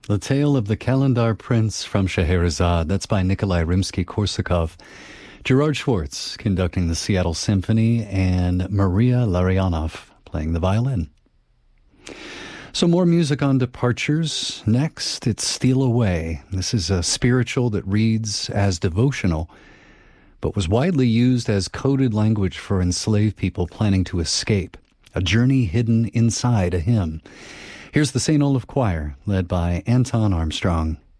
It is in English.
The Tale of the Kalendar Prince from Scheherazade. That's by Nikolai Rimsky-Korsakov. Gerard Schwartz conducting the Seattle Symphony and Maria Larionov playing the violin. So more music on departures. Next, it's Steal Away. This is a spiritual that reads as devotional, but was widely used as coded language for enslaved people planning to escape. A journey hidden inside a hymn. Here's the St. Olaf Choir, led by Anton Armstrong.